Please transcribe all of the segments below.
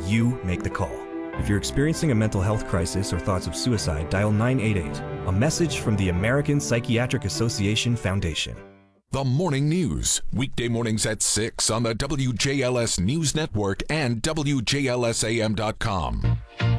you make the call. If you're experiencing a mental health crisis or thoughts of suicide, dial 988. A message from the American Psychiatric Association Foundation. The Morning News, weekday mornings at 6 on the WJLS News Network and WJLSAM.com.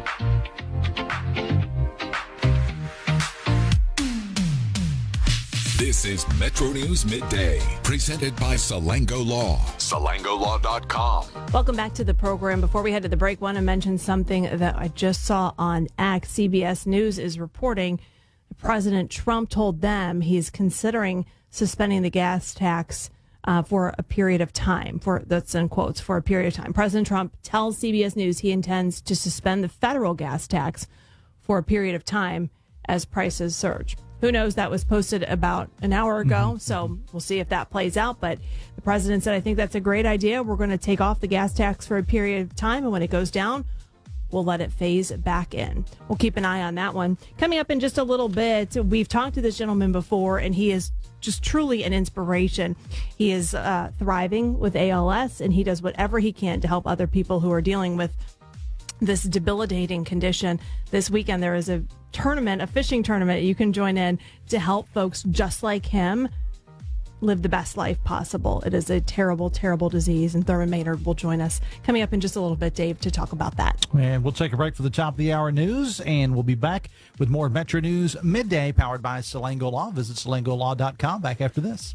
This is Metro News Midday, presented by Salango Law. SalangoLaw.com. Welcome back to the program. Before we head to the break, I want to mention something that I just saw on X. CBS News is reporting President Trump told them he's considering suspending the gas tax for a period of time. That's in quotes, for a period of time. President Trump tells CBS News he intends to suspend the federal gas tax for a period of time as prices surge. Who knows? That was posted about an hour ago, so we'll see if that plays out. But the president said, I think that's a great idea. We're going to take off the gas tax for a period of time, and when it goes down, we'll let it phase back in. We'll keep an eye on that one. Coming up in just a little bit, we've talked to this gentleman before, and he is just truly an inspiration. He is thriving with ALS, and he does whatever he can to help other people who are dealing with this debilitating condition. This weekend, there is a fishing tournament you can join in to help folks just like him live the best life possible. It is a terrible, terrible disease, and Thurman Maynard will join us coming up in just a little bit, Dave, to talk about that. And we'll take a break for the top of the hour news, and we'll be back with more Metro News Midday, powered by Salango Law. Visit SalangoLaw.com. Back after this.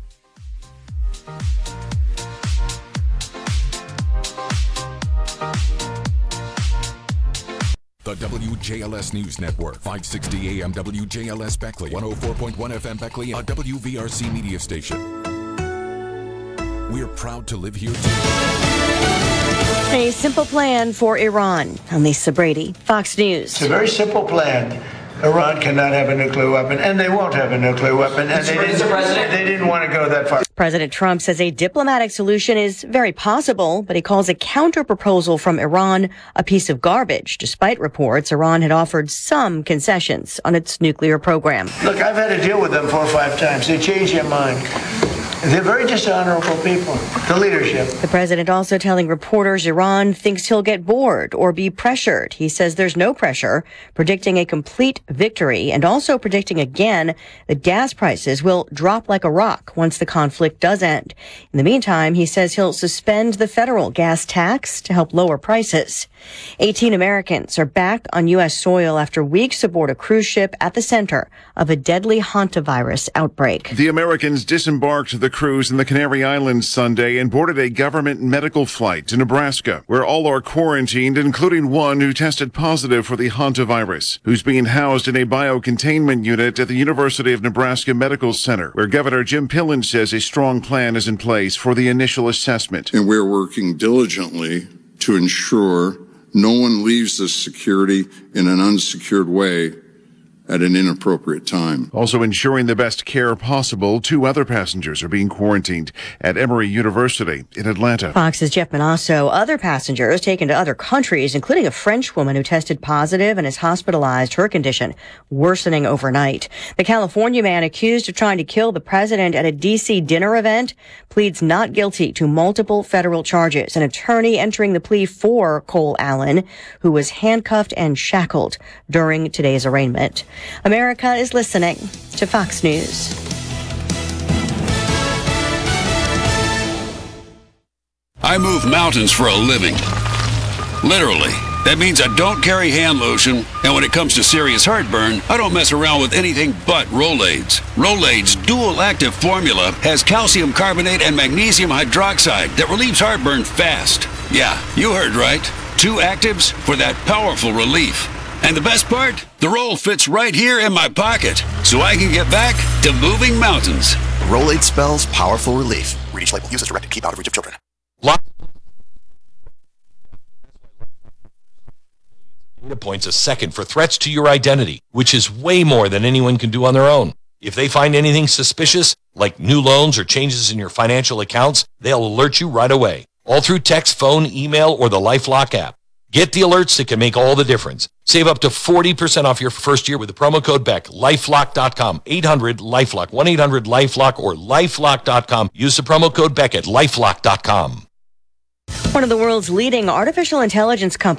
The WJLS News Network, 560 AM WJLS Beckley, 104.1 FM Beckley, a WVRC media station. We're proud to live here too. A simple plan for Iran. I'm Lisa Brady, Fox News. It's a very simple plan. Iran cannot have a nuclear weapon, and they won't have a nuclear weapon, and they didn't want to go that far. President Trump says a diplomatic solution is very possible, but he calls a counterproposal from Iran a piece of garbage. Despite reports, Iran had offered some concessions on its nuclear program. Look, I've had to deal with them 4 or 5 times. They change their mind. They're very dishonorable people, the leadership. The president also telling reporters Iran thinks he'll get bored or be pressured. He says there's no pressure, predicting a complete victory, and also predicting again that gas prices will drop like a rock once the conflict does end. In the meantime, he says he'll suspend the federal gas tax to help lower prices. 18 Americans are back on U.S. soil after weeks aboard a cruise ship at the center of a deadly hantavirus outbreak. The Americans disembarked the cruise in the Canary Islands Sunday and boarded a government medical flight to Nebraska, where all are quarantined, including one who tested positive for the hantavirus, who's being housed in a biocontainment unit at the University of Nebraska Medical Center, where Governor Jim Pillen says a strong plan is in place for the initial assessment. And we're working diligently to ensure no one leaves this security in an unsecured way at an inappropriate time. Also ensuring the best care possible, 2 other passengers are being quarantined at Emory University in Atlanta. Fox's Jeff Manasso. Other passengers taken to other countries, including a French woman who tested positive and is hospitalized, her condition worsening overnight. The California man accused of trying to kill the president at a D.C. dinner event pleads not guilty to multiple federal charges. An attorney entering the plea for Cole Allen, who was handcuffed and shackled during today's arraignment. America is listening to Fox News. I move mountains for a living. Literally. That means I don't carry hand lotion, and when it comes to serious heartburn, I don't mess around with anything but Rolaids. Rolaids' dual-active formula has calcium carbonate and magnesium hydroxide that relieves heartburn fast. Yeah, you heard right. 2 actives for that powerful relief. And the best part? The roll fits right here in my pocket, so I can get back to moving mountains. Rolaids spells powerful relief. Read each label. Use as directed. Keep out of reach of children. Data points a second for threats to your identity, which is way more than anyone can do on their own. If they find anything suspicious, like new loans or changes in your financial accounts, they'll alert you right away, all through text, phone, email, or the LifeLock app. Get the alerts that can make all the difference. Save up to 40% off your first year with the promo code BECK. LifeLock.com, 800-LifeLock, 1-800-LifeLock, or LifeLock.com. Use the promo code BECK at LifeLock.com. One of the world's leading artificial intelligence companies